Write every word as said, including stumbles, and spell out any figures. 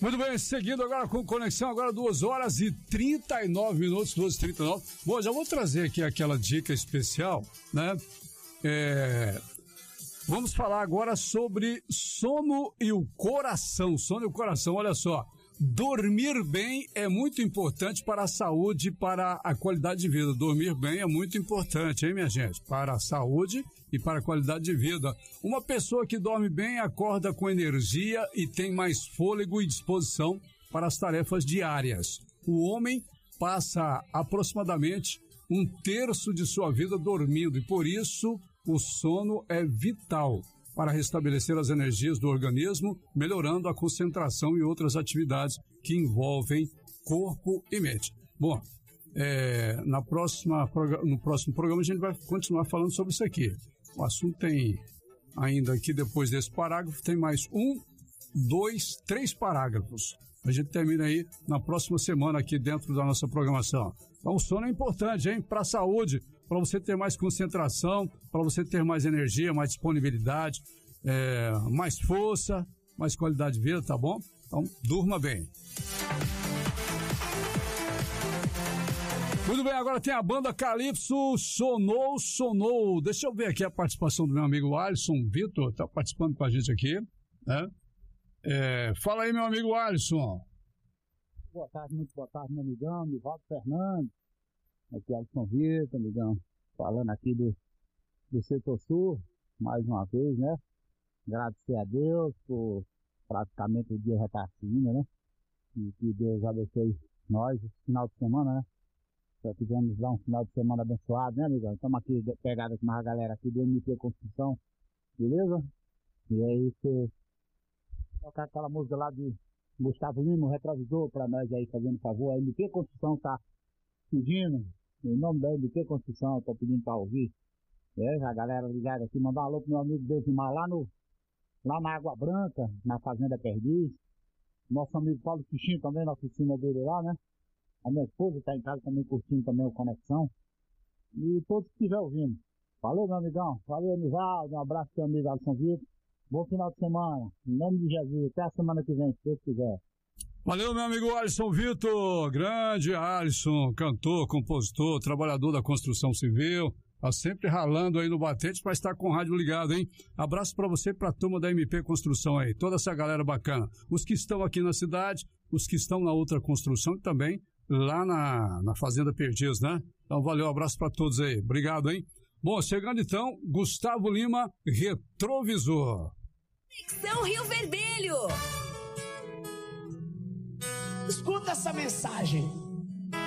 Muito bem, seguindo agora com conexão, agora duas horas e trinta e nove minutos, duas e trinta e nove. Bom, já vou trazer aqui aquela dica especial, né? É... Vamos falar agora sobre sono e o coração. Sono e o coração, olha só. Dormir bem é muito importante para a saúde e para a qualidade de vida. Dormir bem é muito importante, hein, minha gente? Para a saúde e para a qualidade de vida. Uma pessoa que dorme bem acorda com energia e tem mais fôlego e disposição para as tarefas diárias. O homem passa aproximadamente um terço de sua vida dormindo e, por isso, o sono é vital para restabelecer as energias do organismo, melhorando a concentração e outras atividades que envolvem corpo e mente. Bom, é, na próxima, no próximo programa a gente vai continuar falando sobre isso aqui. O assunto tem ainda aqui, depois desse parágrafo, tem mais um, dois, três parágrafos. A gente termina aí na próxima semana aqui dentro da nossa programação. Então o sono é importante, hein? Para a saúde, para você ter mais concentração, para você ter mais energia, mais disponibilidade, é, mais força, mais qualidade de vida, tá bom? Então durma bem. Muito bem, agora tem a banda Calypso, Sonou, Sonou. Deixa eu ver aqui a participação do meu amigo Alisson Vitor, está participando com a gente aqui, né? É, fala aí, meu amigo Alisson. Boa tarde, muito boa tarde, meu amigão, Nivaldo Fernandes. Aqui é Alisson Vitor, amigão, falando aqui do, do Setor Sul, mais uma vez, né? Agradecer a Deus por praticamente o dia já estar seguindo, né? E que Deus abençoe nós esse final de semana, né? Já tivemos lá um final de semana abençoado, né, amigão? Estamos aqui pegados com a galera aqui do M P Construção, beleza? E aí, você tocar aquela música lá de Gustavo Lima, o retrovisor, pra nós aí, fazendo favor. A M P Construção tá pedindo, em nome da M P Construção, tô pedindo pra ouvir. É, a galera ligada aqui, mandar um alô pro meu amigo Desimar lá no, lá na Água Branca, na Fazenda Perdiz. Nosso amigo Paulo Quixinho também, na oficina dele lá, né? A minha esposa tá em casa também curtindo também o Conexão. E todos que estiver ouvindo. Valeu, meu amigão. Valeu, Nivaldo. Um abraço pro seu amigo Alisson Vitor. Bom final de semana, em nome de Jesus, até a semana que vem, se Deus quiser. Valeu, meu amigo Alisson Vitor, grande Alisson, cantor, compositor, trabalhador da construção civil, tá sempre ralando aí no batente para estar com o rádio ligado, hein? Abraço para você e pra turma da M P Construção aí, toda essa galera bacana, os que estão aqui na cidade, os que estão na outra construção e também lá na, na Fazenda Perdiz, né? Então valeu, abraço para todos aí, obrigado, hein? Bom, chegando então, Gustavo Lima, Retrovisor. Conexão Rio Vermelho. Escuta essa mensagem.